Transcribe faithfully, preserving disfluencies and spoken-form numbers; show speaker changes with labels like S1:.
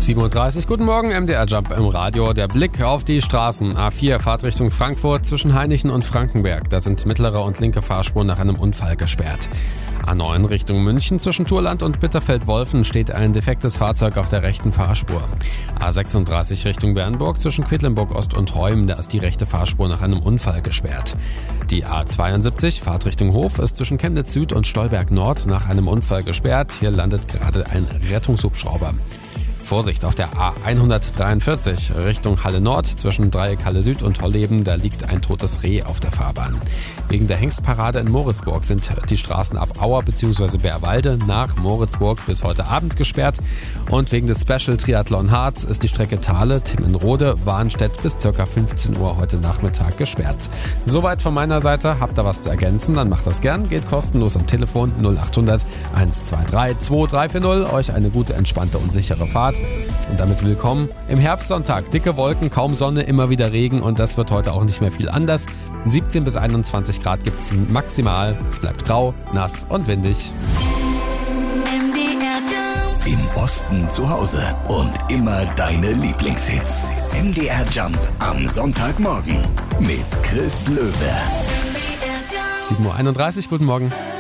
S1: sieben Uhr dreißig, guten Morgen, M D R Jump im Radio. Der Blick auf die Straßen. A vier, Fahrtrichtung Frankfurt zwischen Hainichen und Frankenberg. Da sind mittlere und linke Fahrspuren nach einem Unfall gesperrt. A neun Richtung München zwischen Thurland und Bitterfeld-Wolfen steht ein defektes Fahrzeug auf der rechten Fahrspur. A sechsunddreißig Richtung Bernburg zwischen Quedlinburg Ost und Heum, da ist die rechte Fahrspur nach einem Unfall gesperrt. Die A zweiundsiebzig, Fahrtrichtung Hof, ist zwischen Chemnitz Süd und Stolberg Nord nach einem Unfall gesperrt. Hier landet gerade ein Rettungshubschrauber. Vorsicht auf der A hundertdreiundvierzig Richtung Halle Nord zwischen Dreieck Halle Süd und Holleben, da liegt ein totes Reh auf der Fahrbahn. Wegen der Hengstparade in Moritzburg sind die Straßen ab Auer bzw. Bärwalde nach Moritzburg bis heute Abend gesperrt und wegen des Special Triathlon Harz ist die Strecke Thale-Timmenrode Warnstedt bis ca. fünfzehn Uhr heute Nachmittag gesperrt. Soweit von meiner Seite. Habt ihr was zu ergänzen, dann macht das gern. Geht kostenlos am Telefon null acht hundert eins zwei drei zwei drei vier null. Euch eine gute, entspannte und sichere Fahrt. Und damit willkommen im Herbstsonntag. Dicke Wolken, kaum Sonne, immer wieder Regen und das wird heute auch nicht mehr viel anders. siebzehn bis einundzwanzig Grad gibt es maximal. Es bleibt grau, nass und windig.
S2: Im Osten zu Hause und immer deine Lieblingshits. M D R Jump am Sonntagmorgen mit Chris Löwe.
S1: sieben Uhr einunddreißig, guten Morgen.